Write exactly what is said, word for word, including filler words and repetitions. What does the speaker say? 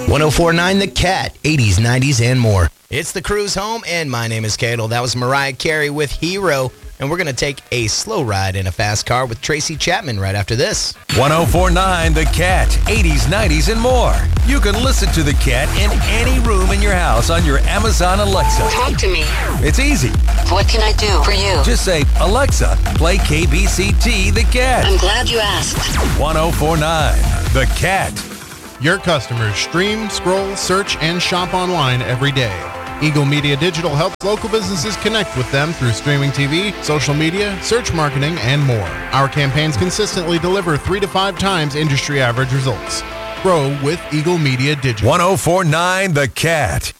one oh four point nine The Cat, eighties, nineties, and more. It's the cruise home, and my name is Cadel. That was Mariah Carey with Hero. And we're going to take a slow ride in a fast car with Tracy Chapman right after this. one oh four point nine The Cat, eighties, nineties, and more. You can listen to The Cat in any room in your house on your Amazon Alexa. Talk to me. It's easy. What can I do for you? Just say, Alexa, play K B C T The Cat. I'm glad you asked. one oh four point nine The Cat. Your customers stream, scroll, search, and shop online every day. Eagle Media Digital helps local businesses connect with them through streaming T V, social media, search marketing, and more. Our campaigns consistently deliver three to five times industry average results. Grow with Eagle Media Digital. one oh four point nine The Cat.